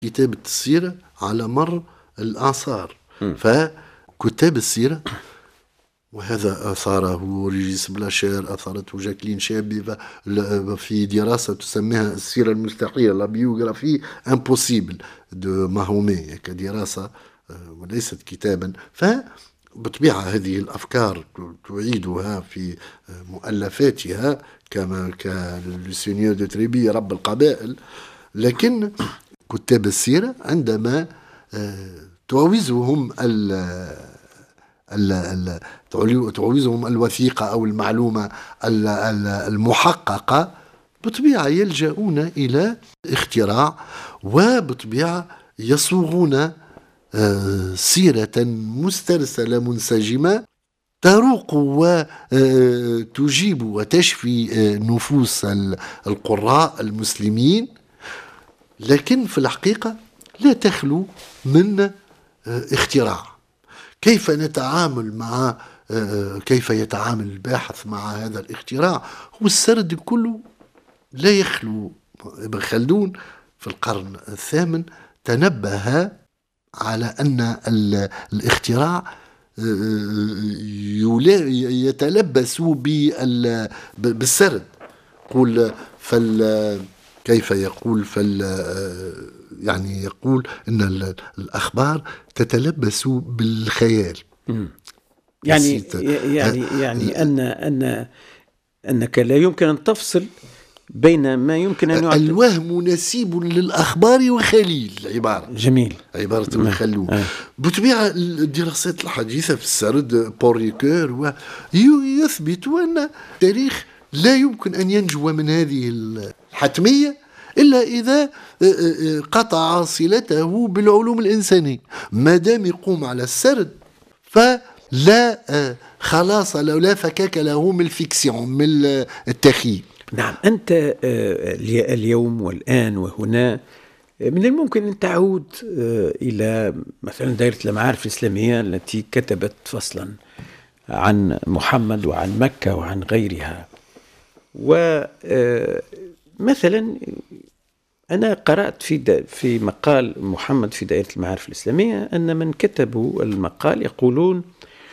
كتابة السيرة على مر الأعصار. فكتاب السيرة، وهذا أثاره ريجيس بلاشير، أثارته جاكلين شابي في دراسة تسميها السيرة المستحيلة، لا بيوغرافي امبوسيبل دو ماهومي، كدراسة وليست كتابا. فبطبيعة هذه الأفكار تعيدها في مؤلفاتها كما كالسينيور دو تريبي رب القبائل. لكن كتاب السيرة عندما تعوزهم الوثيقة أو المعلومة المحققة، بطبيعة يلجؤون إلى اختراع، وبطبيعة يصوغون سيرة مسترسلة منسجمة تروق وتجيب وتشفي نفوس القراء المسلمين، لكن في الحقيقة لا تخلو من اختراع. كيف نتعامل مع كيف يتعامل الباحث مع هذا الاختراع؟ هو السرد كله لا يخلو. ابن خلدون في القرن الثامن تنبه على أن الاختراع يتلبس بالسرد. يقول كيف يقول يعني يقول أن الأخبار تتلبس بالخيال. يعني أنك لا يمكن أن تفصل بين ما يمكن أن يعطي. الوهم نسيب للأخبار وخليل، العبارة جميل، عبارة ابن خلدون. بطبيعة الدراسات الحديثة في السرد بوريكور يثبت أن التاريخ لا يمكن أن ينجو من هذه الحتمية إلا إذا قطع صلته بالعلوم الإنسانية. ما دام يقوم على السرد فلا خلاص له، لا فكاك له من الفيكسيون، من التخيل. نعم. أنت اليوم والآن وهنا من الممكن أن تعود إلى مثلا دائرة المعارف الإسلامية التي كتبت فصلا عن محمد وعن مكة وعن غيرها. ومثلا أنا قرأت في مقال محمد في دائرة المعارف الإسلامية أن من كتبوا المقال يقولون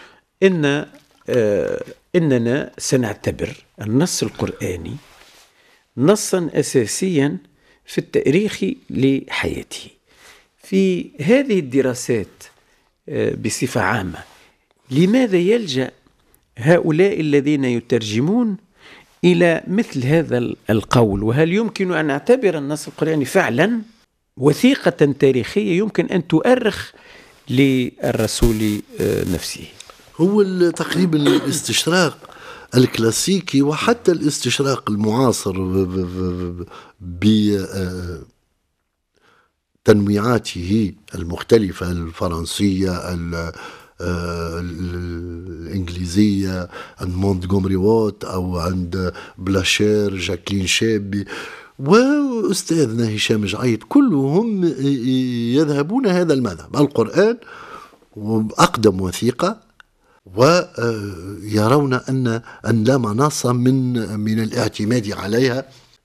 إننا سنعتبر النص القرآني نصا أساسيا في التاريخ لحياته. في هذه الدراسات بصفة عامة، لماذا يلجأ هؤلاء الذين يترجمون إلى مثل هذا القول؟ وهل يمكن أن نعتبر النص القرآني فعلا وثيقة تاريخية يمكن أن تؤرخ للرسول نفسه؟ هو تقريبا الاستشراق الكلاسيكي وحتى الاستشراق المعاصر بتنويعاته المختلفة، الفرنسية، الإنجليزية، عند مونتغومري ووت أو عند بلاشير، جاكلين شابي، وأستاذنا هشام جعيد، كلهم يذهبون هذا المذهب. القرآن أقدم وثيقة، ويرون أن لا مناص من الاعتماد عليها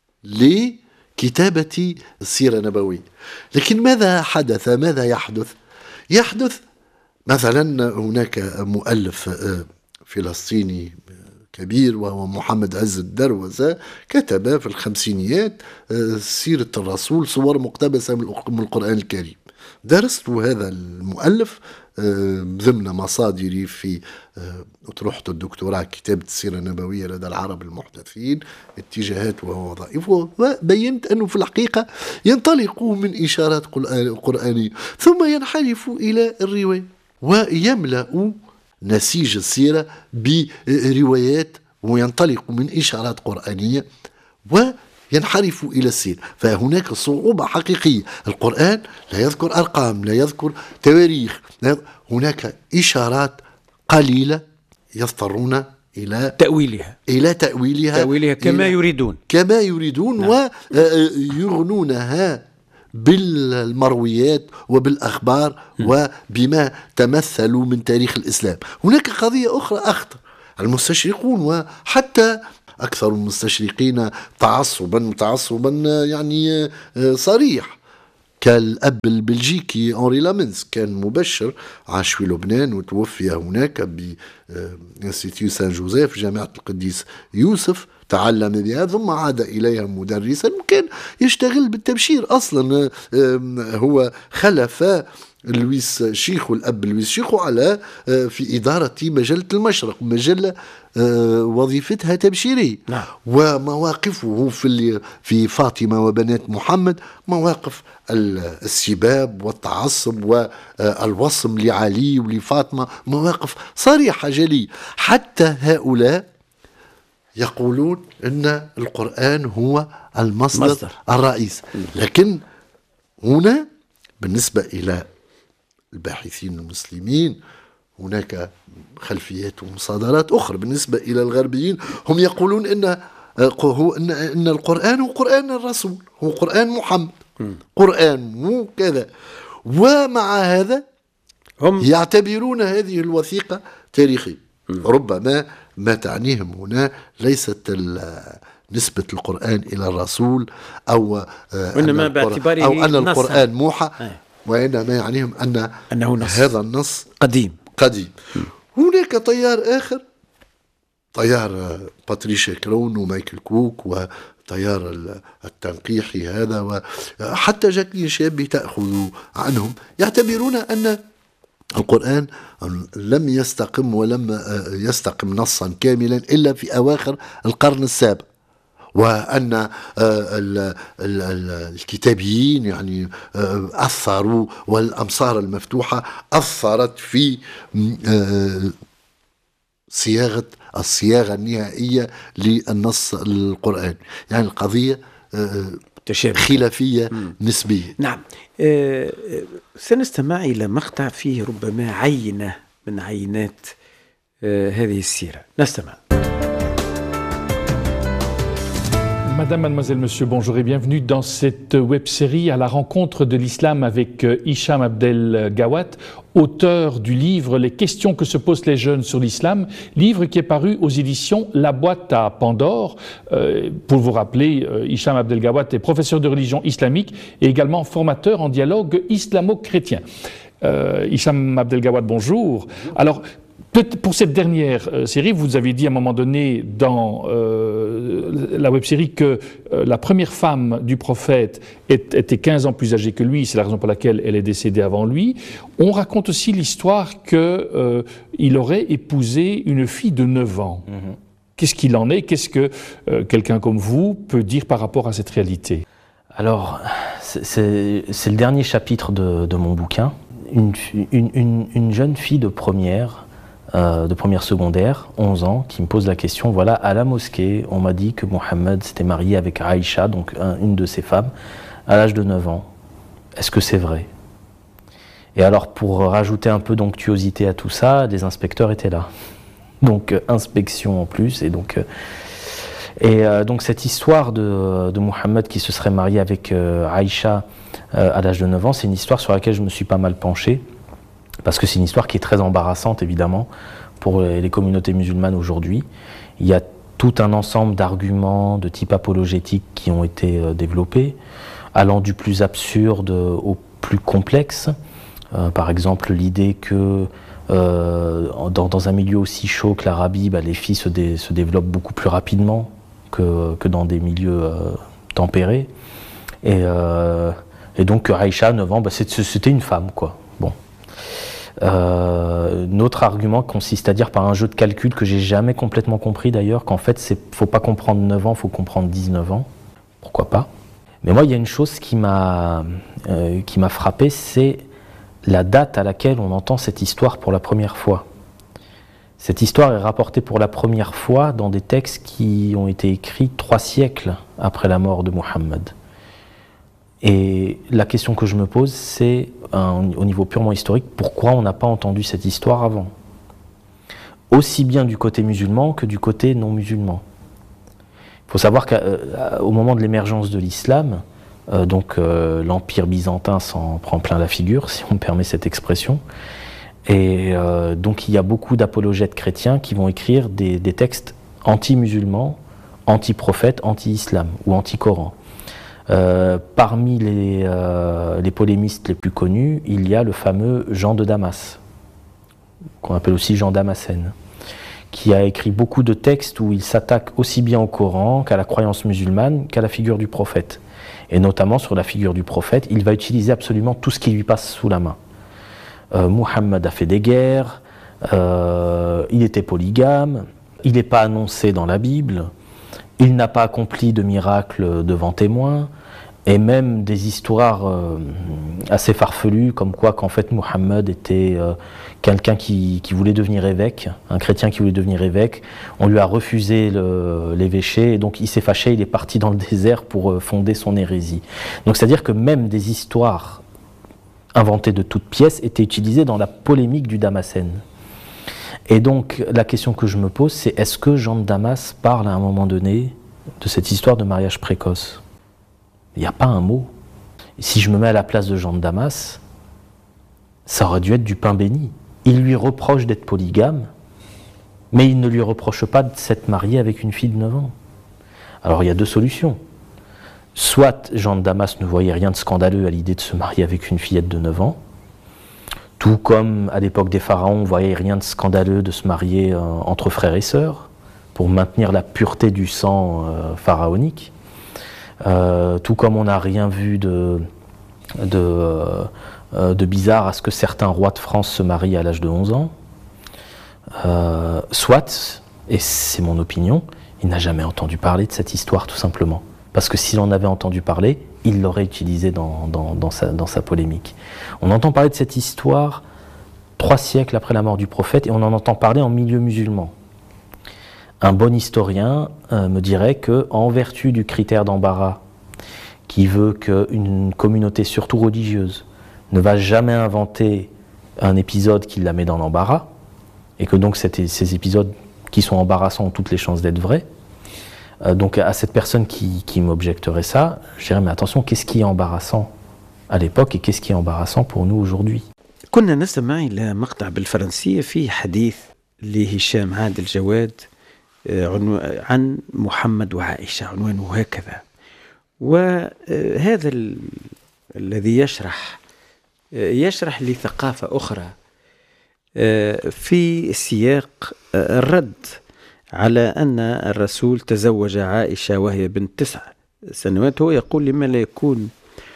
لكتابة السيرة النبوية. لكن ماذا حدث؟ ماذا يحدث مثلا هناك مؤلف فلسطيني كبير وهو محمد عز الدروزة، كتب في الخمسينيات سيرة الرسول، صور مقتبسة من القرآن الكريم. درست هذا المؤلف ضمن مصادري في أطروحة الدكتوراه، كتابة السيرة النبوية لدى العرب المحدثين، اتجاهات ووظائف، وبينت أنه في الحقيقة ينطلق من إشارات قرآنية ثم ينحرف إلى الرواية، ويملأ نسيج السيرة بروايات، وينطلق من إشارات قرآنية وينحرف إلى السيرة. فهناك صعوبة حقيقية. القرآن لا يذكر أرقام، لا يذكر تواريخ، هناك إشارات قليلة يضطرون إلى تأويلها كما يريدون نعم. ويغنونها بالمرويات وبالأخبار وبما تمثل من تاريخ الإسلام. هناك قضية أخرى أخطر، المستشرقون وحتى أكثر المستشرقين تعصبا يعني صريح، كالأب البلجيكي أنري لامنز، كان مبشر، عاش في لبنان وتوفي هناك بإنستيتيو سان جوزيف جامعة القديس يوسف، تعلم بها ثم عاد إليها مدرسا، وكان يشتغل بالتبشير أصلا. هو خلف لويس شيخو، الأب لويس شيخو، على في إدارة مجلة المشرق، مجلة وظيفتها تبشيرية. نعم. ومواقفه في فاطمة وبنات محمد مواقف السباب والتعصب والوصم لعلي ولفاطمة، مواقف صريحة جلية. حتى هؤلاء يقولون أن القرآن هو المصدر الرئيسي. لكن هنا بالنسبة إلى الباحثين المسلمين هناك خلفيات ومصادرات أخرى. بالنسبة إلى الغربيين هم يقولون أن القرآن هو قرآن الرسول، هو قرآن محمد، قرآن مو كذا. ومع هذا هم يعتبرون هذه الوثيقة تاريخية. ربما ما تعنيهم هنا ليست نسبة القرآن إلى الرسول أو وإنما باعتباره أو أن القرآن موحى، وإنما يعنيهم أنه نص، هذا النص قديم. هناك تيار آخر، تيار باتريشيا كرون ومايكل كوك وتيار التنقيحي هذا، وحتى جاكلين شابي تأخذ عنهم، يعتبرون أن القرآن لم يستقم ولم يستقم نصا كاملا إلا في أواخر القرن السابع، وأن الكتابيين يعني أثروا، والأمصار المفتوحة أثرت في الصياغة النهائية للنص القرآني. يعني القضية خلافية نسبية. نعم. سنستمع إلى مقطع فيه ربما عينة من عينات هذه السيرة. نستمع. Madame, mademoiselle, monsieur, bonjour et bienvenue dans cette web-série à la rencontre de l'islam avec Hicham Abdel Gawat, auteur du livre Les questions que se posent les jeunes sur l'islam, livre qui est paru aux éditions La Boîte à Pandore. Pour vous rappeler, Hicham Abdel Gawat est professeur de religion islamique et également formateur en dialogue islamo-chrétien. Hicham Abdel Gawat, bonjour. Alors, pour cette dernière série, vous avez dit à un moment donné dans la web-série que la première femme du prophète était 15 ans plus âgée que lui, c'est la raison pour laquelle elle est décédée avant lui. On raconte aussi l'histoire qu'il aurait épousé une fille de 9 ans. Qu'est-ce qu'il en est? Qu'est-ce que quelqu'un comme vous peut dire par rapport à cette réalité? Alors, c'est le dernier chapitre de mon bouquin. Une jeune fille de première secondaire, 11 ans, qui me pose la question, voilà, à la mosquée, on m'a dit que Mohammed s'était marié avec Aïcha, donc une de ses femmes, à l'âge de 9 ans. Est-ce que c'est vrai? Et alors, pour rajouter un peu d'onctuosité à tout ça, les inspecteurs étaient là. Donc, inspection en plus, et donc cette histoire de Mohammed qui se serait marié avec Aïcha à l'âge de 9 ans, c'est une histoire sur laquelle je me suis pas mal penché, parce que c'est une histoire qui est très embarrassante, évidemment, pour les communautés musulmanes aujourd'hui. Il y a tout un ensemble d'arguments de type apologétique qui ont été développés, allant du plus absurde au plus complexe. Par exemple, l'idée que dans un milieu aussi chaud que l'Arabie, les filles se développent beaucoup plus rapidement que dans des milieux tempérés. Et donc Aïcha, 9 ans, c'était une femme, quoi. Bon. Notre argument consiste à dire par un jeu de calcul que j'ai jamais complètement compris d'ailleurs, qu'en fait, faut pas comprendre 9 ans, faut comprendre 19 ans. Pourquoi pas? Mais moi, il y a une chose qui m'a frappé, c'est la date à laquelle on entend cette histoire pour la première fois. Cette histoire est rapportée pour la première fois dans des textes qui ont été écrits 3 siècles après la mort de Mohammed. Et la question que je me pose, c'est, au niveau purement historique, pourquoi on n'a pas entendu cette histoire avant? Aussi bien du côté musulman que du côté non musulman. Il faut savoir qu'au moment de l'émergence de l'islam, l'Empire byzantin s'en prend plein la figure, si on me permet cette expression, et donc il y a beaucoup d'apologètes chrétiens qui vont écrire des textes anti-musulmans, anti-prophètes, anti-islam ou anti-Coran. Parmi les polémistes les plus connus, il y a le fameux Jean de Damas, qu'on appelle aussi Jean Damascène, qui a écrit beaucoup de textes où il s'attaque aussi bien au Coran qu'à la croyance musulmane qu'à la figure du prophète. Et notamment sur la figure du prophète, il va utiliser absolument tout ce qui lui passe sous la main. Muhammad a fait des guerres, il était polygame, il n'est pas annoncé dans la Bible, il n'a pas accompli de miracles devant témoins, et même des histoires assez farfelues, comme quoi qu'en fait Muhammad était quelqu'un qui voulait devenir évêque, un chrétien qui voulait devenir évêque. On lui a refusé l'évêché, et donc il s'est fâché, il est parti dans le désert pour fonder son hérésie. Donc c'est-à-dire que même des histoires inventées de toutes pièces étaient utilisées dans la polémique du Damascène. Et donc la question que je me pose, c'est est-ce que Jean de Damas parle à un moment donné de cette histoire de mariage précoce ? Il n'y a pas un mot. Si je me mets à la place de Jean de Damas, ça aurait dû être du pain béni. Il lui reproche d'être polygame, mais il ne lui reproche pas de s'être marié avec une fille de 9 ans. Alors il y a deux solutions. Soit Jean de Damas ne voyait rien de scandaleux à l'idée de se marier avec une fillette de 9 ans, tout comme à l'époque des pharaons, on ne voyait rien de scandaleux de se marier entre frères et sœurs, pour maintenir la pureté du sang pharaonique. Tout comme on n'a rien vu de bizarre à ce que certains rois de France se marient à l'âge de 11 ans. Soit, et c'est mon opinion, il n'a jamais entendu parler de cette histoire tout simplement. Parce que s'il en avait entendu parler, il l'aurait utilisé dans sa polémique. On entend parler de cette histoire 3 siècles après la mort du prophète et on en entend parler en milieu musulman. Un bon historien me dirait qu'en vertu du critère d'embarras qui veut qu'une communauté, surtout religieuse, ne va jamais inventer un épisode qui la met dans l'embarras, et que donc ces épisodes qui sont embarrassants ont toutes les chances d'être vrais, donc à cette personne qui m'objecterait ça, je dirais mais attention, qu'est-ce qui est embarrassant à l'époque et qu'est-ce qui est embarrassant pour nous aujourd'hui? كنا نستمع إلى مقطع بالفرنسية في حديث لهشام عادل جواد عن محمد وعائشة، عنوانه هكذا. وهذا الذي يشرح لثقافة أخرى في سياق الرد على أن الرسول تزوج عائشة وهي بنت 9 سنوات. هو يقول لما لا يكون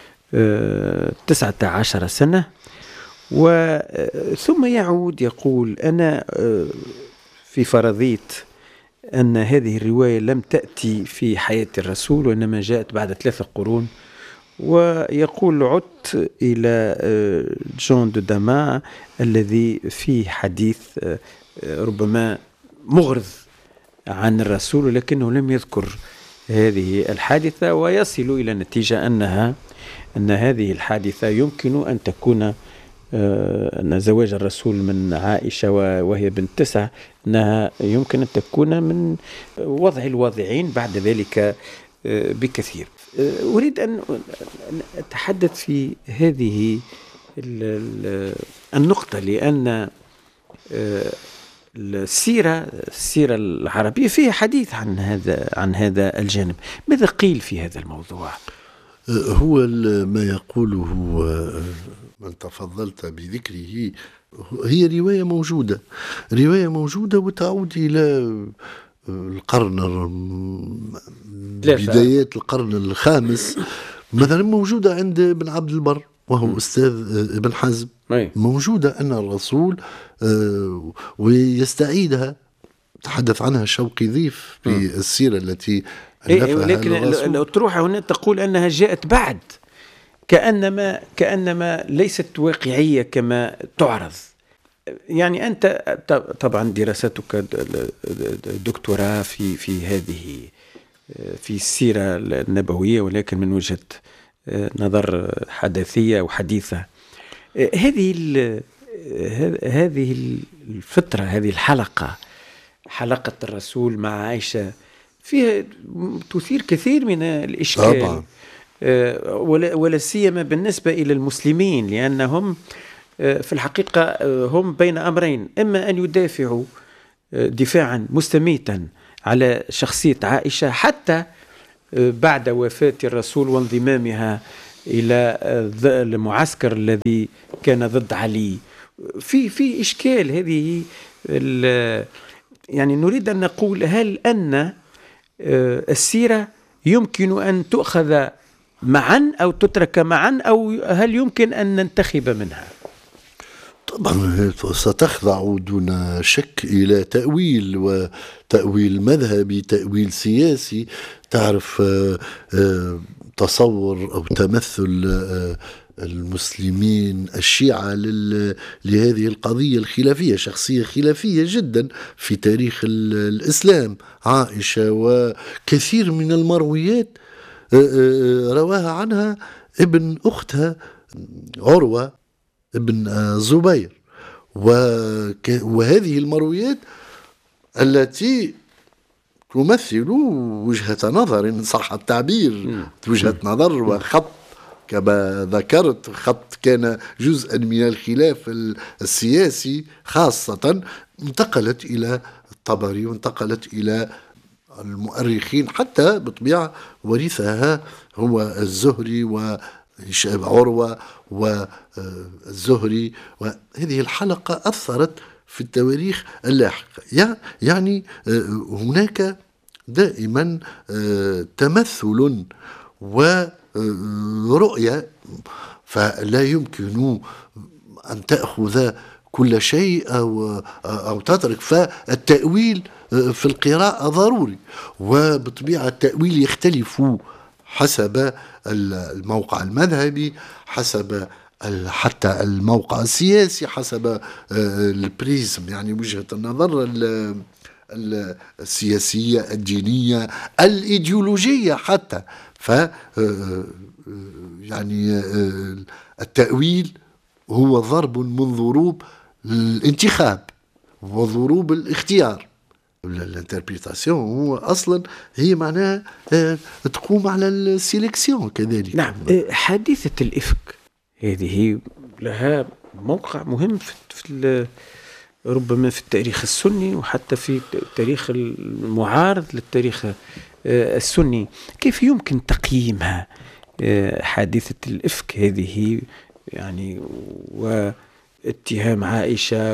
19 سنة، ثم يعود يقول أنا في فرضية أن هذه الرواية لم تأتي في حياة الرسول وإنما جاءت بعد 3 قرون. ويقول عدت إلى جون دو داما الذي فيه حديث ربما مغرض عن الرسول ولكنه لم يذكر هذه الحادثة، ويصل إلى نتيجة أن هذه الحادثة يمكن أن تكون أن زواج الرسول من عائشة وهي بنت 9 أنها يمكن أن تكون من وضع الواضعين بعد ذلك بكثير. أريد أن أتحدث في هذه النقطة لأن السيرة العربية فيها حديث عن هذا الجانب. ماذا قيل في هذا الموضوع؟ هو ما يقوله من تفضلت بذكره هي رواية موجودة وتعود إلى بدايات القرن الخامس مثلا، موجودة عند ابن عبد البر وهو أستاذ ابن حزم، موجودة أن الرسول ويستعيدها، تحدث عنها شوقي ضيف في السيرة التي ألفها لكن الأطروحة هنا تقول أنها جاءت بعد، كأنما ليست واقعية كما تعرض. يعني أنت طبعا دراستك دكتوراه في هذه في السيرة النبوية، ولكن من وجهة نظر حداثية وحديثة. هذه الفترة، هذه حلقة الرسول مع عائشة فيها تثير كثير من الإشكال طبعا. ولا سيما بالنسبة إلى المسلمين، لأنهم في الحقيقة هم بين أمرين: إما أن يدافعوا دفاعا مستميتا على شخصية عائشة حتى بعد وفاة الرسول وانضمامها إلى المعسكر الذي كان ضد علي. في إشكال هذه. يعني نريد أن نقول هل أن السيرة يمكن أن تؤخذ معا أو تترك معا، أو هل يمكن أن ننتخب منها؟ طبعا ستخضع دون شك إلى تأويل، وتأويل مذهبي، تأويل سياسي. تعرف تصور أو تمثل المسلمين الشيعة لهذه القضية الخلافية، شخصية خلافية جدا في تاريخ الإسلام، عائشة، وكثير من المرويات رواها عنها ابن أختها عروة ابن زبير. وهذه المرويات التي تمثل وجهة نظر إن صح التعبير، وجهة نظر وخط كما ذكرت، خط كان جزءا من الخلاف السياسي خاصة، انتقلت إلى الطبري وانتقلت إلى المؤرخين، حتى بطبيعة ورثها هو الزهري وعروة والزهري. وهذه الحلقة أثرت في التواريخ اللاحقة. يعني هناك دائما تمثل ورؤية، فلا يمكن أن تأخذ كل شيء أو تترك، فالتأويل في القراءة ضروري. وبطبيعة التأويل يختلف حسب الموقع المذهبي، حسب حتى الموقع السياسي، حسب البريزم، يعني وجهة النظر السياسية، الدينية، الإيديولوجية حتى. يعني التأويل هو ضرب من ضروب الانتخاب وضروب الاختيار. الانتربريتاسيون هو أصلا هي معناها تقوم على السيليكسيون كذلك. نعم. حادثة الإفك هذه لها موقع مهم في ربما في التاريخ السني، وحتى في التاريخ المعارض للتاريخ السني. كيف يمكن تقييمها حادثة الإفك هذه، يعني واتهام عائشة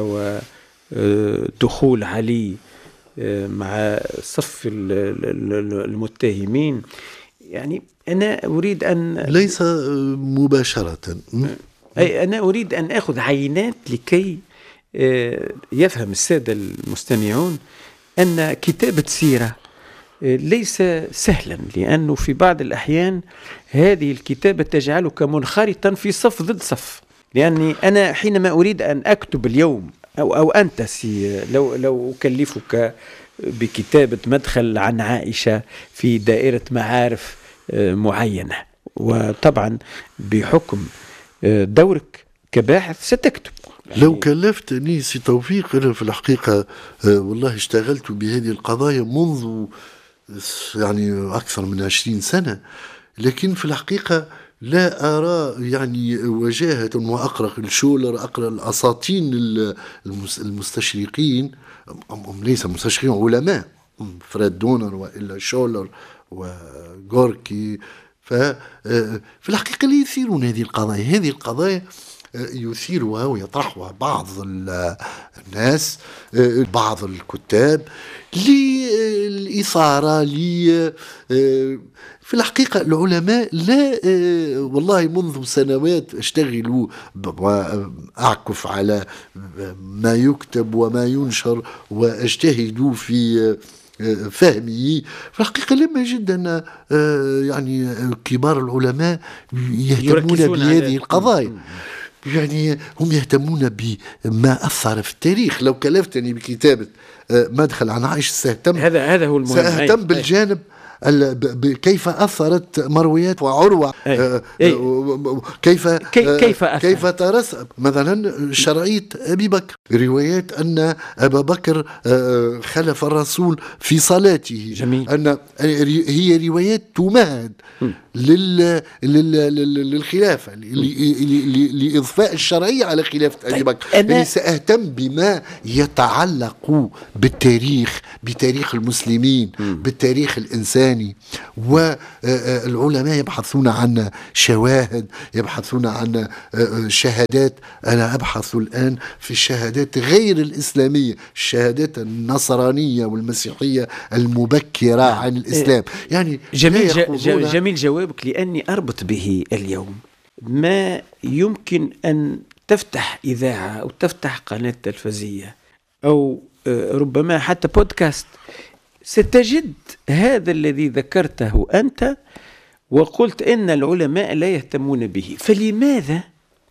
ودخول علي مع صف المتهمين؟ يعني أنا أريد أن ليس مباشرة، أنا أريد أن أخذ عينات لكي يفهم السادة المستمعون أن كتابة سيرة ليس سهلا، لأنه في بعض الأحيان هذه الكتابة تجعلك منخرطا في صف ضد صف. لأني أنا حينما أريد أن أكتب اليوم أو أنت لو أكلفك بكتابة مدخل عن عائشة في دائرة معارف معينة، وطبعا بحكم دورك كباحث ستكتب. لو كلفتني سي توفيق، أنا في الحقيقة والله اشتغلت بهذه القضايا منذ يعني أكثر من 20 سنة، لكن في الحقيقة لا أرى يعني وجاهة. وأقرأ الشولر، أقرأ الأساطين المستشرقين، ليس مستشرقين، علماء، فريد دونر وإلا شولر وغوركي. ففي الحقيقة لا يثيرون هذه القضايا. هذه القضايا يثيرها ويطرحها بعض الناس، بعض الكتاب، للإثارة، في الحقيقة العلماء لا والله منذ سنوات أشتغل وأعكف على ما يكتب وما ينشر وأجتهد في فهمه. في الحقيقة لما أجد أن يعني كبار العلماء يهتمون بهذه القضايا، يعني هم يهتمون بما أثر في التاريخ. لو كلفتني بكتابة مدخل عن عائشة سأهتم، هذا هو المهم، سأهتم بالجانب كيف أثرت مرويات وعروة، كيف ترسب مثلا شرعية أبي بكر، روايات أن أبا بكر خلف الرسول في صلاته. جميل. أن هي روايات تمهد للخلافة، لإضفاء الشرعية على خلافة أبي بكر. يعني سأهتم بما يتعلق بالتاريخ، بتاريخ المسلمين، بالتاريخ الإنساني، الثاني، والعلماء يبحثون عن شواهد، يبحثون عن شهادات. أنا أبحث الآن في الشهادات غير الإسلامية، الشهادات النصرانية والمسيحية المبكرة عن الإسلام. يعني جميل جوابك، لأني أربط به اليوم ما يمكن أن تفتح إذاعة أو تفتح قناة تلفزية أو ربما حتى بودكاست، ستجد هذا الذي ذكرته أنت وقلت إن العلماء لا يهتمون به. فلماذا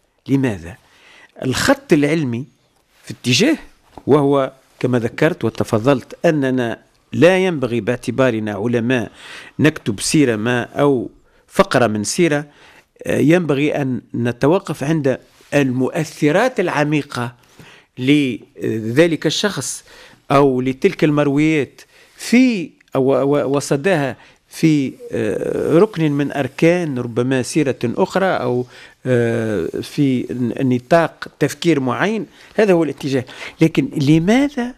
الخط العلمي في اتجاه، وهو كما ذكرت وتفضلت أننا لا ينبغي باعتبارنا علماء نكتب سيرة ما أو فقرة من سيرة، ينبغي أن نتوقف عند المؤثرات العميقة لذلك الشخص أو لتلك المرويات في وصدها في ركن من أركان ربما سيرة أخرى أو في نطاق تفكير معين. هذا هو الاتجاه. لكن لماذا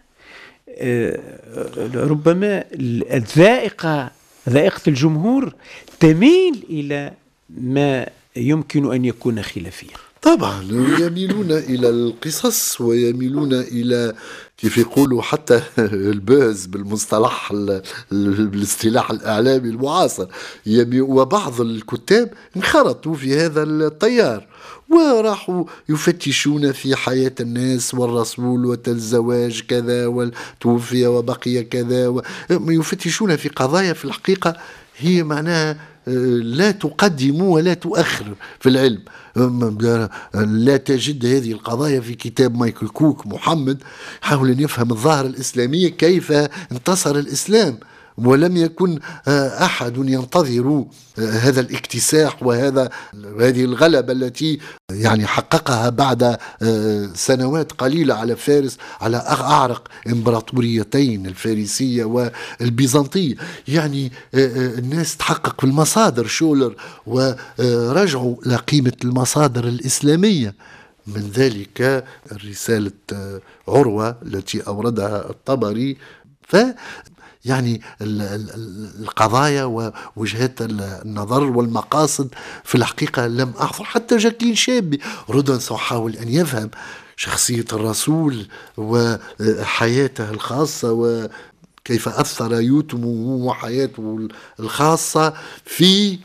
ربما ذائقة الجمهور تميل إلى ما يمكن أن يكون خلافيا؟ طبعا يميلون إلى القصص ويميلون إلى كيف يقولوا حتى البوز بالمصطلح بالاصطلاح الإعلامي المعاصر. وبعض الكتاب انخرطوا في هذا التيار وراحوا يفتشون في حياة الناس والرسول والزواج كذا والتوفي وبقي كذا، يفتشون في قضايا في الحقيقة هي معناها لا تقدم ولا تؤخر في العلم. لا تجد هذه القضايا في كتاب مايكل كوك محمد حاول أن يفهم الظاهرة الإسلامية كيف انتصر الإسلام، ولم يكن أحد ينتظر هذا الاكتساح وهذه الغلبة التي يعني حققها بعد سنوات قليلة على فارس، على أعرق إمبراطوريتين الفارسية والبيزنطية. يعني الناس تحقق في المصادر شولر ورجعوا لقيمة المصادر الإسلامية، من ذلك رسالة عروة التي أوردها الطبري. يعني القضايا ووجهات النظر والمقاصد في الحقيقة لم أحضر. حتى جاكلين شابي رودنسون حاول أن يفهم شخصية الرسول وحياته الخاصة وكيف أثر يوتمه وحياته الخاصة في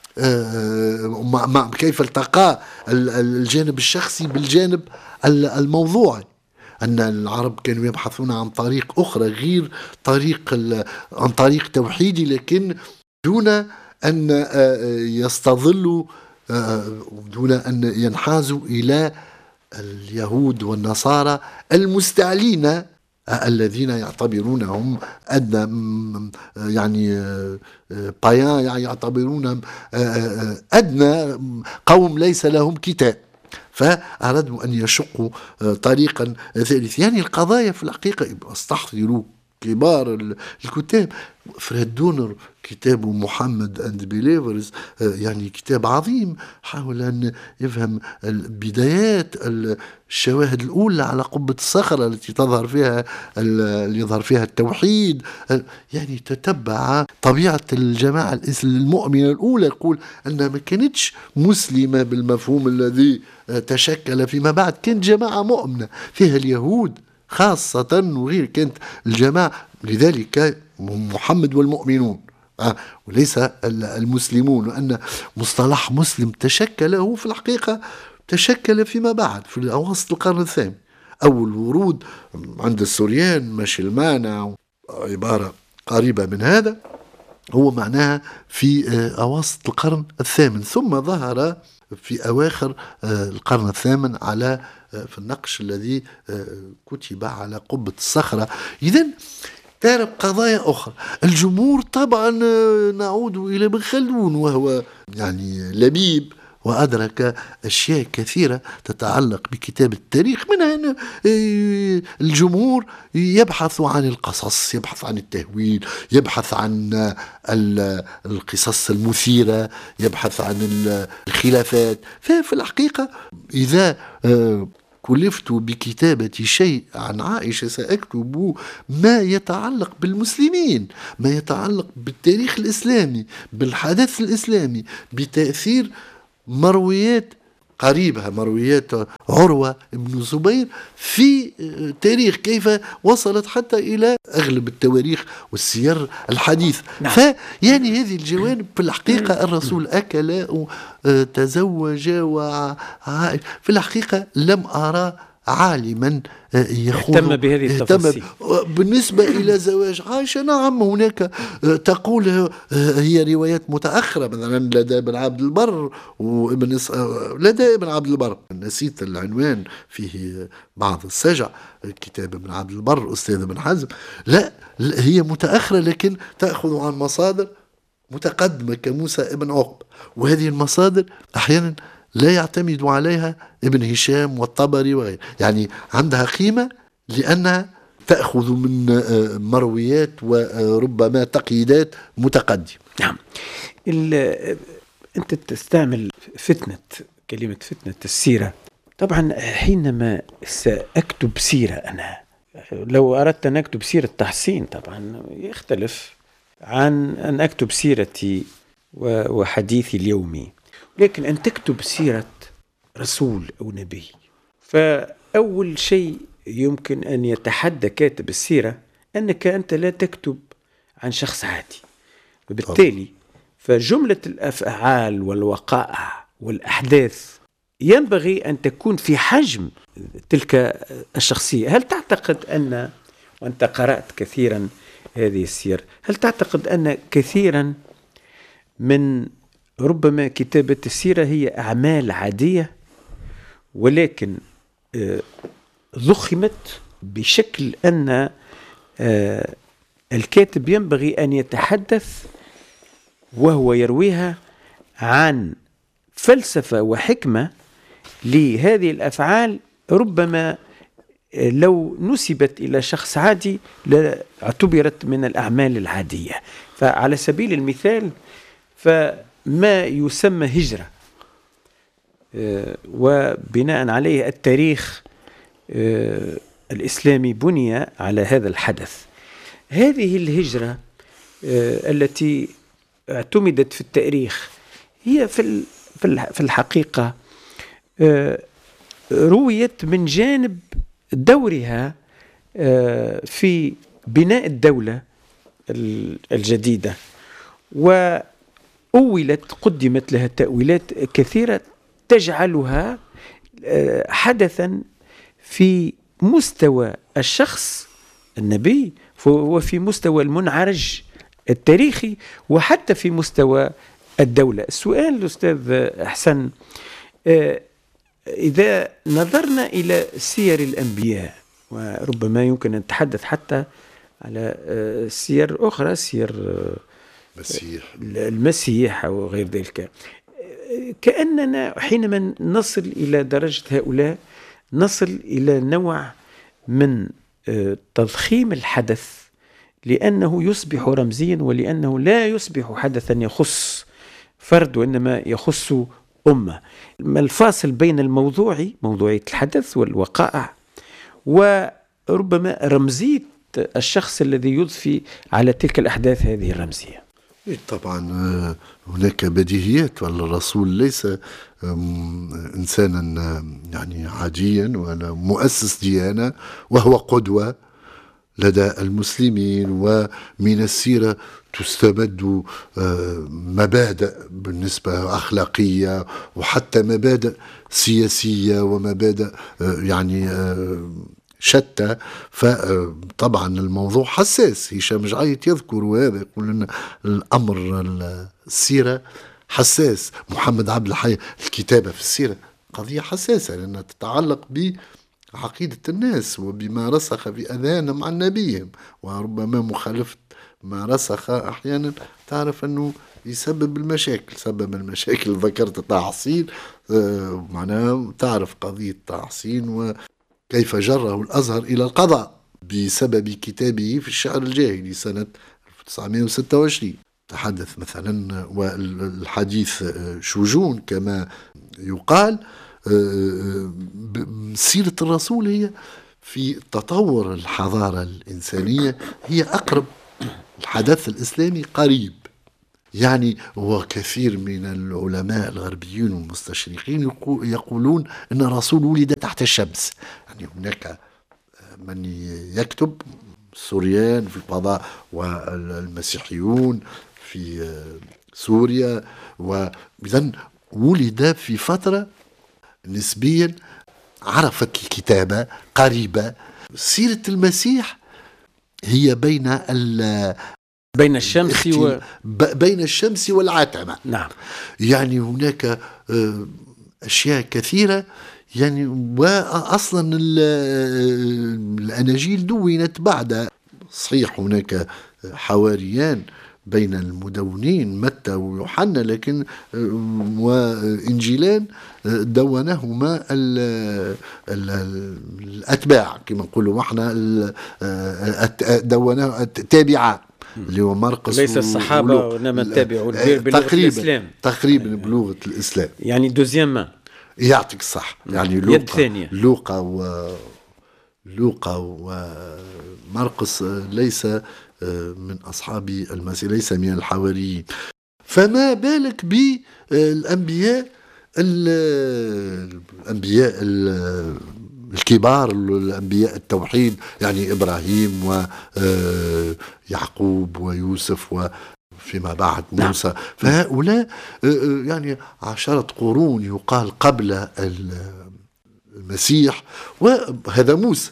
كيف التقى الجانب الشخصي بالجانب الموضوعي. أن العرب كانوا يبحثون عن طريق أخرى غير عن طريق توحيدي، لكن دون أن يستظلوا، دون أن ينحازوا إلى اليهود والنصارى المستعلين الذين يعتبرونهم أدنى، يعني بايان، يعني يعتبرونهم أدنى قوم ليس لهم كتاب، فأرادوا أن يشقوا طريقا ثالث. يعني القضايا في الحقيقة استحضروا كبار الكتاب، فريد دونر كتابه محمد أند بيليفرز يعني كتاب عظيم، حاول أن يفهم بدايات الشواهد الأولى على قبة الصخرة التي يظهر فيها التوحيد. يعني تتبع طبيعة الجماعة المؤمنة الأولى، يقول أنها ما كانتش مسلمة بالمفهوم الذي تشكل فيما بعد، كانت جماعة مؤمنة فيها اليهود خاصة وغير، كانت الجماعة لذلك محمد والمؤمنون وليس المسلمون، وأن مصطلح مسلم تشكل في الحقيقة تشكل فيما بعد في أواسط القرن الثامن. أول ورود عند السوريان ماشلمانا عبارة قريبة من هذا، هو معناها في أواسط القرن الثامن، ثم ظهر في أواخر القرن الثامن على في النقش الذي كتب على قبة الصخرة. إذن تعرف قضايا أخرى. الجمهور طبعا نعود إلى ابن خلدون، وهو يعني لبيب وأدرك أشياء كثيرة تتعلق بكتاب التاريخ، منها أن الجمهور يبحث عن القصص، يبحث عن التهويل، يبحث عن القصص المثيرة، يبحث عن الخلافات. ففي الحقيقة إذا كلفت بكتابة شيء عن عائشة سأكتب ما يتعلق بالمسلمين، ما يتعلق بالتاريخ الإسلامي، بالحدث الإسلامي، بتأثير مرويات قريبها، مرويات عروة بن الزبير في تاريخ، كيف وصلت حتى إلى أغلب التواريخ والسير الحديث. نعم. فيعني هذه الجوانب في الحقيقة الرسول أكل تزوج في الحقيقة لم أرى عالما يهتم بهذه التفاصيل. بالنسبة إلى زواج عائشة نعم هناك تقول هي روايات متأخرة، مثلا لدى ابن عبد البر لدى ابن عبد البر، نسيت العنوان فيه بعض السجع، كتاب ابن عبد البر أستاذ ابن حزم، لا هي متأخرة لكن تأخذ عن مصادر متقدمة كموسى ابن عقب، وهذه المصادر أحيانا لا يعتمد عليها ابن هشام والطبري وغيره، يعني عندها قيمة لأنها تأخذ من مرويات وربما تقييدات متقدمة. نعم. أنت تستعمل كلمة فتنة السيرة. طبعا حينما سأكتب سيرة أنا، لو أردت أن أكتب سيرة تحسين طبعا يختلف عن أن أكتب سيرتي وحديثي اليومي، لكن أن تكتب سيرة رسول أو نبي، فأول شيء يمكن أن يتحدى كاتب السيرة أنك أنت لا تكتب عن شخص عادي، وبالتالي فجملة الأفعال والوقائع والأحداث ينبغي أن تكون في حجم تلك الشخصية. هل تعتقد أن، وأنت قرأت كثيرا هذه السير، هل تعتقد أن كثيرا من ربما كتابة السيرة هي أعمال عادية ولكن ضخمت بشكل أن الكاتب ينبغي أن يتحدث وهو يرويها عن فلسفة وحكمة لهذه الأفعال، ربما لو نسبت إلى شخص عادي لاعتبرت من الأعمال العادية. فعلى سبيل المثال فما يسمى هجرة، وبناء عليه التاريخ الإسلامي بني على هذا الحدث. هذه الهجرة التي اعتمدت في التاريخ هي في الحقيقة رويت من جانب دورها في بناء الدولة الجديدة، قدمت لها تأويلات كثيرة تجعلها حدثا في مستوى الشخص النبي وفي مستوى المنعرج التاريخي وحتى في مستوى الدولة. السؤال أستاذ أحسن، إذا نظرنا إلى سير الأنبياء، وربما يمكن أن نتحدث حتى على سير أخرى، سير المسيح أو غير ذلك، كأننا حينما نصل إلى درجة هؤلاء نصل إلى نوع من تضخيم الحدث لأنه يصبح رمزيا، ولأنه لا يصبح حدثا يخص فرد وإنما يخص أمة. ما الفاصل بين موضوعية الحدث والوقائع وربما رمزية الشخص الذي يضفي على تلك الأحداث هذه الرمزية؟ طبعا هناك بديهيات، والرسول ليس إنسانا يعني عاديا ولا مؤسس ديانة، وهو قدوة لدى المسلمين، ومن السيرة تستمد مبادئ بالنسبة أخلاقية وحتى مبادئ سياسية ومبادئ يعني شتى. فطبعا الموضوع حساس. هشام جعيط يذكر هذا، يقول لنا الأمر السيرة حساس. محمد عبد الحي الكتابة في السيرة قضية حساسة لأنها تتعلق بعقيدة الناس وبما رسخ في أذهانهم عن نبيهم، وربما مخالفة ما رسخ أحيانا تعرف أنه يسبب المشاكل. سبب المشاكل ذكرت طه حسين، معناها تعرف قضية طه حسين وكيف جره الأزهر إلى القضاء بسبب كتابه في الشعر الجاهلي سنة 1926. تحدث مثلا، والحديث شجون كما يقال، سيرة الرسول هي في تطور الحضارة الإنسانية هي أقرب. الحدث الإسلامي قريب، يعني وكثير من العلماء الغربيين والمستشرقين يقولون أن الرسول ولد تحت الشمس. يعني هناك من يكتب السوريان في الفضاء والمسيحيون في سوريا، وإذن ولد في فترة نسبيا عرفت الكتابة قريبة. سيرة المسيح هي بين الشمس والعتمة. نعم. يعني هناك أشياء كثيرة، يعني وأصلا الأناجيل دونت بعد. صحيح هناك حواريان بين المدونين متى ويوحنا، لكن وإنجيلان دونهما الأتباع كما نقولوا احنا، دونه التابعان اللي هو مرقس، ليس الصحابة وإنما التابعوا بلغة الإسلام، تقريبا بلغة الإسلام. يعني دوزيام يعطيك الصح. يعني يد ثانية. لوقا ومرقس ليس من أصحاب المسيح، ليس من الحواريين. فما بالك بالأنبياء الكبار، الأنبياء التوحيد، يعني إبراهيم ويعقوب ويوسف وفيما بعد موسى. فهؤلاء يعني 10 قرون يقال قبل المسيح. وهذا موسى،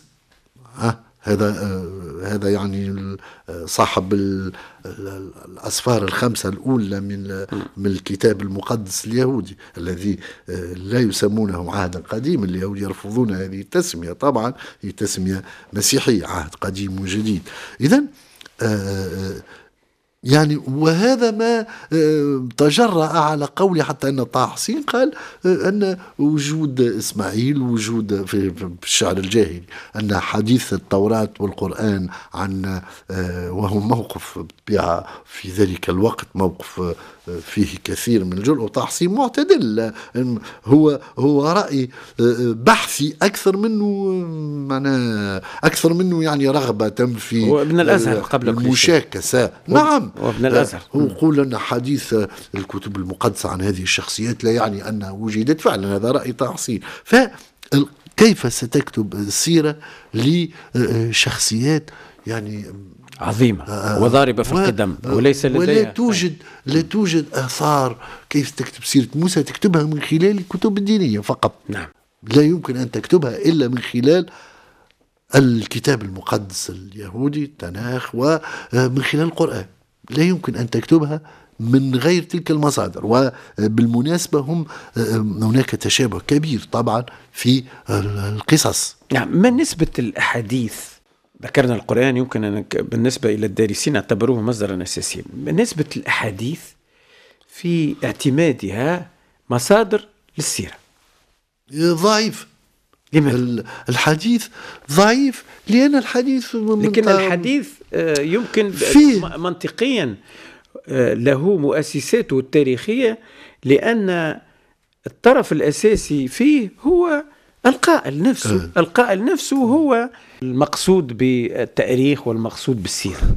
هذا يعني صاحب الأسفار الخمسة الأولى من الكتاب المقدس اليهودي، الذي لا يسمونه عهدا قديم. اليهود يرفضون هذه التسمية، طبعا هي تسمية مسيحية، عهد قديم وجديد. إذن يعني وهذا ما تجرأ على قول حتى أن طه حسين قال أن وجود إسماعيل، وجود في الشعر الجاهلي، أن حديث التوراة والقرآن عن وهو موقف في ذلك الوقت موقف فيه كثير من الجرأة. وطه حسين معتدل، هو رأي بحثي أكثر منه يعني رغبة في وابن الأزهر قبل المشاكسة. نعم، وابن الأزهر هو يقول أن حديث الكتب المقدسة عن هذه الشخصيات لا يعني أنها وجدت فعلا. هذا رأي طه حسين. فكيف ستكتب السيرة لشخصيات يعني عظيمة وضاربة في القدم وليس لديها لا توجد آثار؟ كيف تكتب سيرة موسى؟ تكتبها من خلال الكتب الدينية فقط. نعم. لا يمكن أن تكتبها إلا من خلال الكتاب المقدس اليهودي التناخ، ومن خلال القرآن. لا يمكن أن تكتبها من غير تلك المصادر. وبالمناسبة هناك تشابه كبير طبعا في القصص. نعم. ما نسبة الأحاديث؟ ذكرنا القرآن، يمكن أن بالنسبة إلى الدارسين اعتبروه مصدرا أساسيا. نسبة الأحاديث في اعتمادها مصادر للسيرة ضعيف. لماذا؟ الحديث ضعيف لأن الحديث لكن الحديث يمكن منطقيا له مؤسساته التاريخية، لأن الطرف الأساسي فيه هو القائل نفسه. القائل نفسه هو المقصود بالتاريخ والمقصود بالسيرة.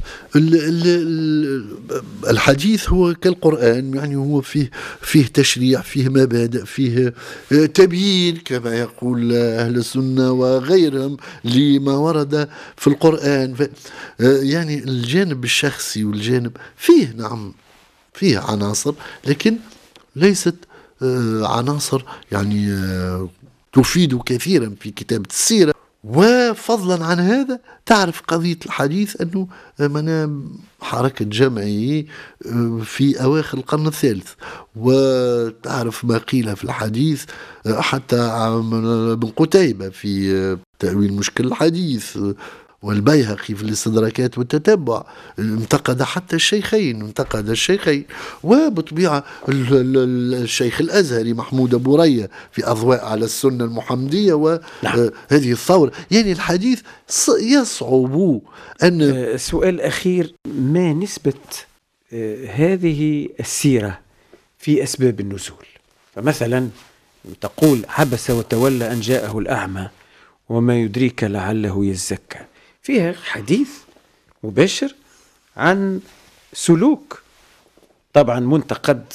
الحديث هو كالقرآن، يعني هو فيه تشريع، فيه مبادئ، فيه تبيين كما يقول أهل السنة وغيرهم لما ورد في القرآن. يعني الجانب الشخصي والجانب فيه نعم فيه عناصر، لكن ليست عناصر يعني تفيد كثيرا في كتابة السيرة. وفضلا عن هذا تعرف قضية الحديث أنه حركة جمعي في أواخر القرن الثالث، وتعرف ما قيل في الحديث حتى ابن قتيبة في تأويل مشكل الحديث، والبيهقي في الاستدراكات والتتبع انتقد حتى الشيخين، وبطبيعة الشيخ الأزهري محمود أبو ريا في أضواء على السنة المحمدية وهذه الثورة. يعني الحديث يصعب أن سؤال أخير: ما نسبة هذه السيرة في أسباب النزول؟ فمثلا تقول عبس وتولى أن جاءه الأعمى وما يدريك لعله يزكى. فيها حديث مباشر عن سلوك طبعا منتقد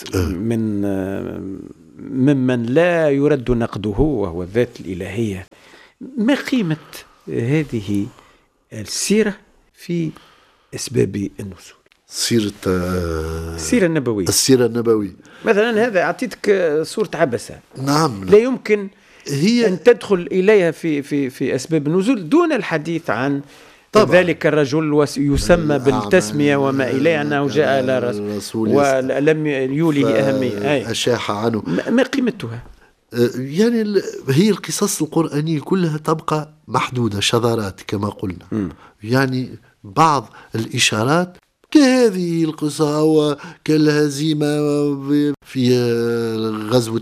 ممن لا يرد نقده وهو الذات الإلهية. ما قيمة هذه السيرة في أسباب النزول؟ السيرة النبوية. السيرة النبوية مثلا هذا أعطيتك سورة عبسة. نعم. لا يمكن هي أن تدخل إليها في أسباب النزول دون الحديث عن طبعا. ذلك الرجل يسمى بالتسمية وما إليه أنه جاء على رسول ولم يولي أهمية أشاح عنه. ما قيمتها؟ يعني هي القصص القرآنية كلها تبقى محدودة، شذرات كما قلنا. يعني بعض الإشارات كهذه القصة وكالهزيمة في غزوة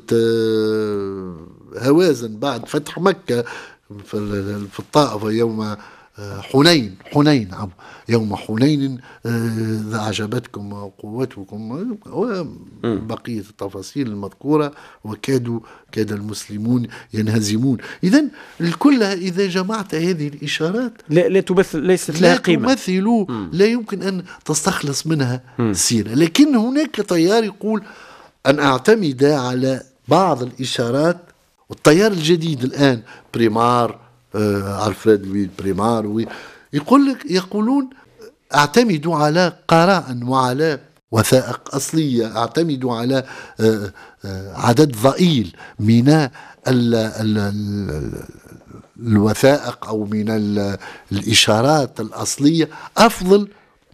هوازن بعد فتح مكة في الطائف يوم حنين يوم حنين إذا أعجبتكم قوتكم وبقية التفاصيل المذكورة كاد المسلمون ينهزمون. إذن الكل إذا جمعت هذه الإشارات لا تمثل، ليست لها قيمة، لا يمكن أن تستخلص منها سيرة. لكن هناك تيار يقول أن أعتمد على بعض الإشارات، والتيار الجديد الآن بريمار ألفريد لوي بريمار يقولون اعتمدوا على قراء وعلى وثائق أصلية، اعتمدوا على عدد ضئيل من الوثائق أو من الإشارات الأصلية أفضل،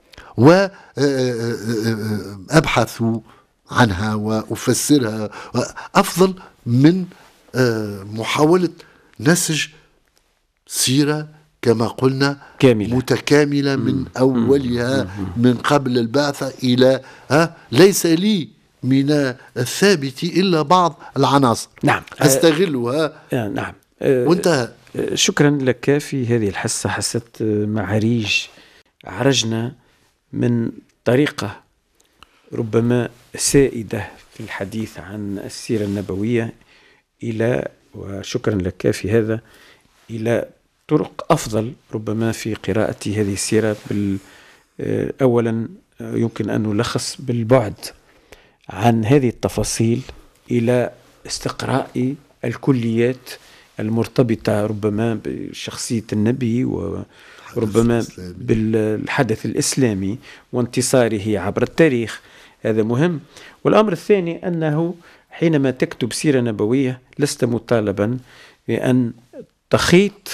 وأبحث عنها وأفسرها أفضل من محاولة نسج سيرة كما قلنا كاملة متكاملة من أولها من قبل البعثة إلى ليس لي من الثابت إلا بعض العناصر. نعم أستغلها. نعم وانتهى. شكرا لك. في هذه الحصة حصة معاريج عرجنا من طريقة ربما سائدة في الحديث عن السيرة النبوية إلى، وشكرا لك في هذا، إلى طرق أفضل ربما في قراءة هذه السيرة. أولا يمكن أن نلخص بالبعد عن هذه التفاصيل إلى استقراء الكليات المرتبطة ربما بشخصية النبي وربما بالحدث الإسلامي وانتصاره عبر التاريخ. هذا مهم. والأمر الثاني أنه حينما تكتب سيرة نبوية لست مطالبا بأن تخيط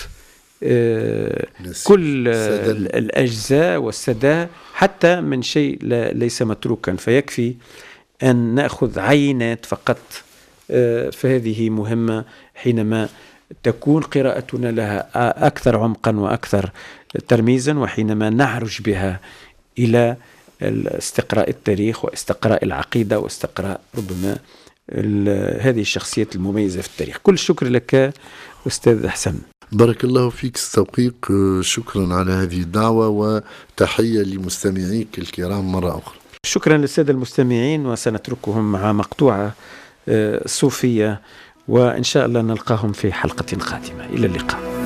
كل الأجزاء والسداء حتى من شيء ليس متروكا، فيكفي أن نأخذ عينات فقط. فهذه مهمة حينما تكون قراءتنا لها أكثر عمقا وأكثر ترميزا، وحينما نعرج بها إلى استقراء التاريخ واستقراء العقيدة واستقراء ربما هذه الشخصيات المميزة في التاريخ. كل الشكر لك أستاذ حسن. بارك الله فيك استوقيق. شكرا على هذه الدعوة وتحية لمستمعيك الكرام مرة أخرى. شكرا للسادة المستمعين، وسنتركهم مع مقطوعة صوفية، وإن شاء الله نلقاهم في حلقة قادمة. إلى اللقاء.